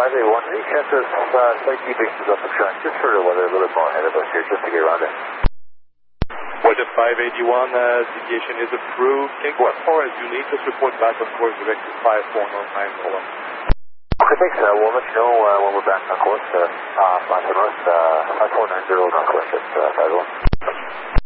581, any chance of slight deviations off the trend, just for the weather a little bit more ahead of us here, just to get around it. Weather 581, deviation is approved. Can go as far as you need, just report back on course direct to 549 over. Okay, thanks. We'll let you know when we're back on course. 5 north, 5490 northwest at 501.